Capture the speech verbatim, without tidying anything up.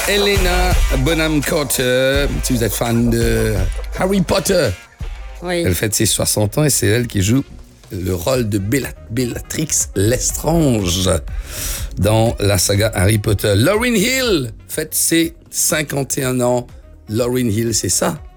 Helena Bonham Carter, si vous êtes fan de Harry Potter, Oui. elle fête ses soixante ans et c'est elle qui joue le rôle de Bella- Bellatrix Lestrange dans la saga Harry Potter. Lauryn Hill fête ses cinquante et un ans. Lauryn Hill, c'est ça.